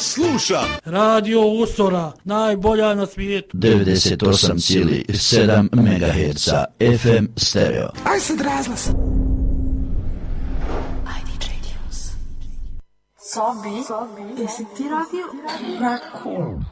sluša Radio Usora, najbolja na svijetu. 98,7 MHz FM stereo. Aj sad razglas. Sobi, jesi ti radio? Raku.